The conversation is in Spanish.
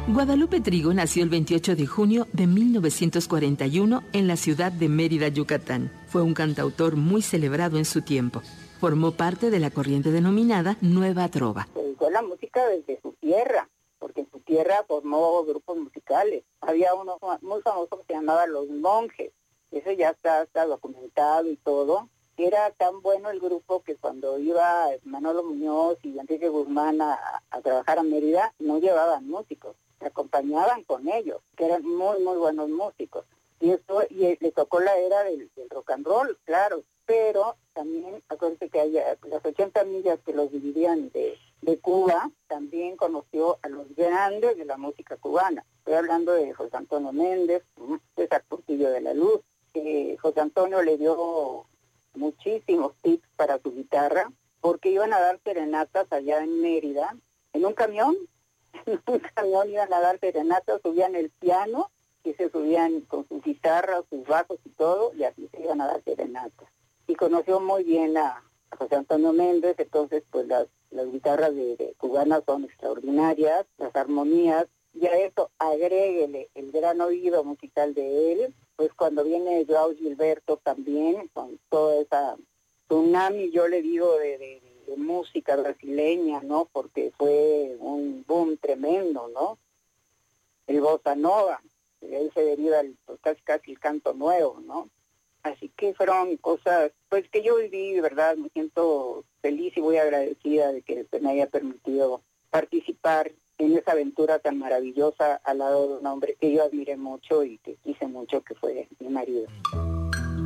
Guadalupe Trigo nació el 28 de junio de 1941 en la ciudad de Mérida, Yucatán. Fue un cantautor muy celebrado en su tiempo. Formó parte de la corriente denominada Nueva Trova. Se dedicó a la música desde su tierra, porque en su tierra formó grupos musicales. Había uno muy famoso que se llamaba Los Monjes. Eso ya está documentado y todo. Era tan bueno el grupo que cuando iba Manolo Muñoz y Enrique Guzmán a trabajar a Mérida, no llevaban músicos, se acompañaban con ellos, que eran muy, muy buenos músicos. Y le tocó la era del rock and roll, claro, pero también acuérdense que hay las 80 millas que los dividían de Cuba, también conoció a los grandes de la música cubana. Estoy hablando de José Antonio Méndez, César Portillo de la Luz. José Antonio le dio muchísimos tips para su guitarra, porque iban a dar serenatas allá en Mérida, en un camión iban a dar serenatas, subían el piano, y se subían con sus guitarras, sus bajos y todo, y así se iban a dar serenatas. Y conoció muy bien a José Antonio Méndez, entonces pues las guitarras de cubanas son extraordinarias, las armonías, y a eso agréguele el gran oído musical de él, pues cuando viene Joao Gilberto también, con toda esa tsunami, yo le digo, de música brasileña, ¿no? Porque fue un boom tremendo, ¿no? El bossa nova, de ahí se deriva casi el canto nuevo, ¿no? Así que fueron cosas, pues que yo viví, ¿verdad? Me siento feliz y muy agradecida de que se me haya permitido participar en esa aventura tan maravillosa al lado de un hombre que yo admiré mucho y que quise mucho, que fue mi marido.